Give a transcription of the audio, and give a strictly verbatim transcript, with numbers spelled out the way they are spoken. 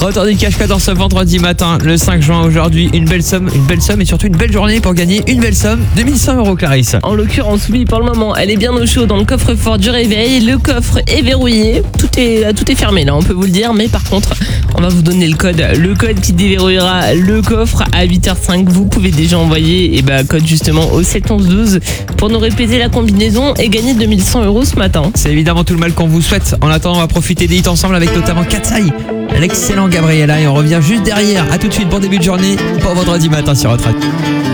Retour du cache quatorze ce vendredi matin, le cinq juin aujourd'hui. Une belle somme, une belle somme et surtout une belle journée pour gagner une belle somme, deux mille cent euros, Clarisse. En l'occurrence, oui, pour le moment, elle est bien au chaud dans le coffre-fort du réveil. Le coffre est verrouillé. Tout est, tout est fermé là, on peut vous le dire. Mais par contre, on va vous donner le code. Le code qui déverrouillera le coffre à huit heures cinq. Vous pouvez déjà envoyer et bah, code justement au sept onze douze pour nous répéter la combinaison et gagner deux mille cent euros ce matin. C'est évidemment tout le mal qu'on vous souhaite. En attendant, on va profiter des hits ensemble avec notamment Katsai, l'excellent Gabriella, et on revient juste derrière. À tout de suite, bon début de journée pour vendredi matin sur votre radio.